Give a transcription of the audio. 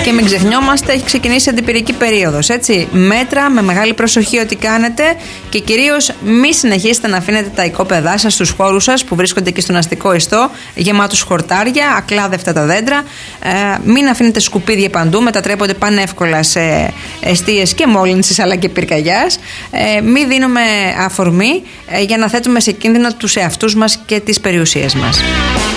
Και μην ξεχνιόμαστε, έχει ξεκινήσει αντιπυρική περίοδος, έτσι. Μέτρα, με μεγάλη προσοχή ό,τι κάνετε και κυρίως μη συνεχίσετε να αφήνετε τα οικόπεδά σας στους χώρους σας που βρίσκονται και στον αστικό ιστό, γεμάτους χορτάρια, ακλάδευτα τα δέντρα. Μην αφήνετε σκουπίδια παντού, μετατρέπονται πανεύκολα σε αιστείες και μόλυνσης αλλά και πυρκαγιάς. Μην δίνουμε αφορμή για να θέτουμε σε κίνδυνο τους εαυτούς μας και τις περιουσίες μας.